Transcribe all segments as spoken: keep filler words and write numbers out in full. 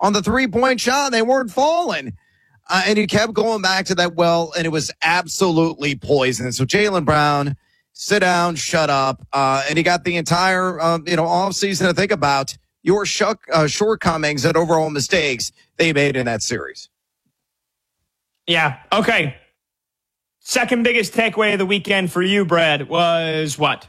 on the three-point shot. They weren't falling. Uh, and he kept going back to that well, and it was absolutely poison. So Jaylen Brown, sit down, shut up. Uh, and he got the entire, uh, you know, offseason to think about your shuck, uh, shortcomings and overall mistakes they made in that series. Yeah. Okay. Second biggest takeaway of the weekend for you, Brad, was what?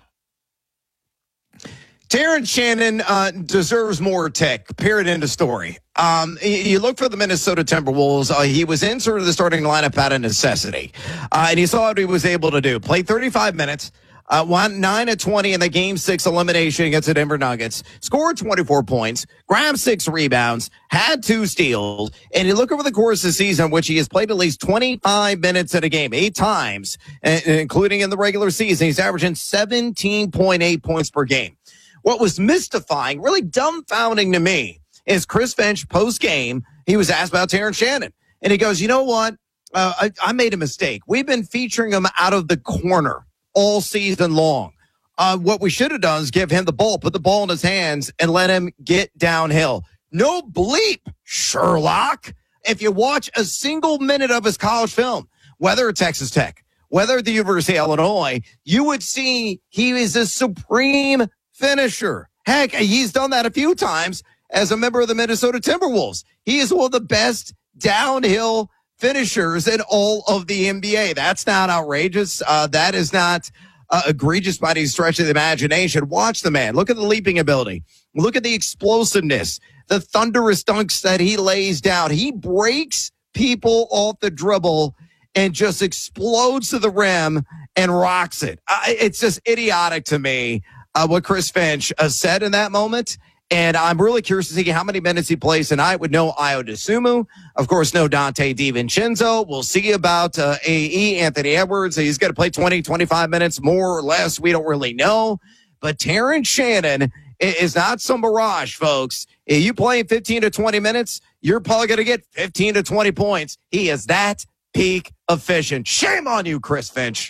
Terrence Shannon uh, deserves more tick, period, end of story. Um, you look for the Minnesota Timberwolves. Uh, he was inserted the starting lineup out of necessity. Uh, and you saw what he was able to do. Played thirty-five minutes. Uh, won nine of twenty in the game six elimination against the Denver Nuggets. Scored twenty-four points, grabbed six rebounds, had two steals. And you look over the course of the season, which he has played at least twenty-five minutes in a game, eight times, including in the regular season. He's averaging seventeen point eight points per game. What was mystifying, really dumbfounding to me, is Chris Finch post-game, he was asked about Terrence Shannon. And he goes, you know what? Uh, I, I made a mistake. We've been featuring him out of the corner all season long. Uh, what we should have done is give him the ball, put the ball in his hands, and let him get downhill. No bleep, Sherlock. If you watch a single minute of his college film, whether at Texas Tech, whether at the University of Illinois, you would see he is a supreme finisher. Heck, he's done that a few times as a member of the Minnesota Timberwolves. He is one of the best downhill finishers in all of the N B A. That's not outrageous. Uh, that is not uh, egregious by any stretch of the imagination. Watch the man. Look at the leaping ability. Look at the explosiveness, the thunderous dunks that he lays down. He breaks people off the dribble and just explodes to the rim and rocks it. Uh, it's just idiotic to me. Uh, what Chris Finch uh, said in that moment. And I'm really curious to see how many minutes he plays tonight with no Ayo Dosunmu. Of course, no Dante DiVincenzo. We'll see about uh, A E, Anthony Edwards. He's going to play twenty, twenty-five minutes more or less. We don't really know. But Terrence Shannon is not some mirage, folks. If you play fifteen to twenty minutes, you're probably going to get fifteen to twenty points. He is that peak efficient. Shame on you, Chris Finch.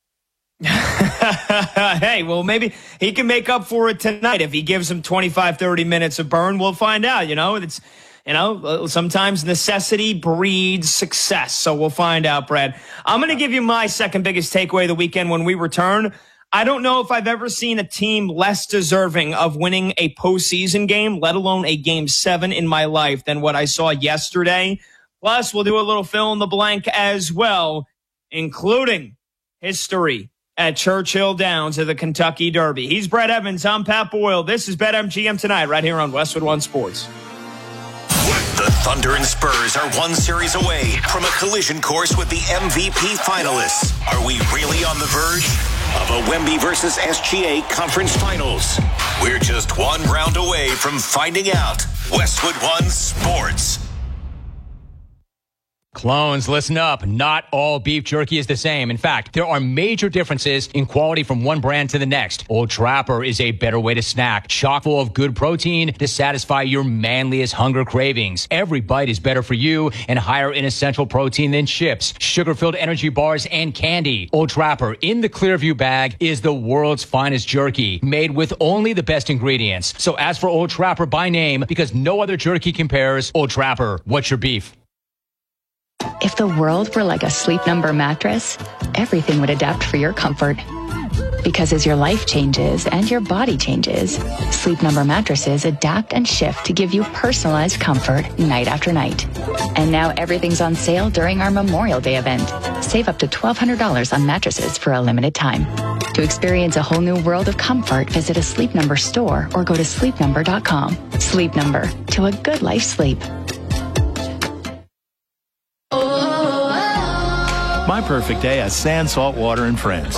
Hey, well, maybe he can make up for it tonight if he gives him twenty-five, thirty minutes of burn. We'll find out. You know, it's, you know, sometimes necessity breeds success. So we'll find out, Brad. I'm going to give you my second biggest takeaway of the weekend when we return. I don't know if I've ever seen a team less deserving of winning a postseason game, let alone a game seven in my life, than what I saw yesterday. Plus, we'll do a little fill in the blank as well, including history at Churchill Downs of the Kentucky Derby. He's Brett Evans. I'm Pat Boyle. This is BetMGM Tonight right here on Westwood One Sports. The Thunder and Spurs are one series away from a collision course with the M V P finalists. Are we really on the verge of a Wemby versus S G A conference finals? We're just one round away from finding out. Westwood One Sports. Clones, listen up. Not all beef jerky is the same. In fact, there are major differences in quality from one brand to the next. Old Trapper is a better way to snack, chock full of good protein to satisfy your manliest hunger cravings. Every bite is better for you and higher in essential protein than chips, sugar-filled energy bars, and candy. Old Trapper in the Clearview bag is the world's finest jerky, made with only the best ingredients. So ask for Old Trapper by name because no other jerky compares. Old Trapper, what's your beef? If the world were like a Sleep Number mattress, everything would adapt for your comfort. Because as your life changes and your body changes, Sleep Number mattresses adapt and shift to give you personalized comfort night after night. And now everything's on sale during our Memorial Day event. Save up to twelve hundred dollars on mattresses for a limited time. To experience a whole new world of comfort, visit a Sleep Number store or go to sleep number dot com. Sleep Number, to a good life sleep. My perfect day has sand, salt water, and friends.